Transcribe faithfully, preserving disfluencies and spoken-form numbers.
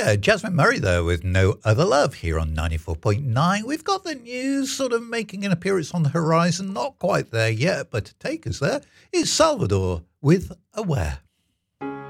Yeah, Jasmine Murray there with No Other Love here on ninety-four point nine. We've got the news sort of making an appearance on the horizon. Not quite there yet, but to take us there is Salvador with Aware.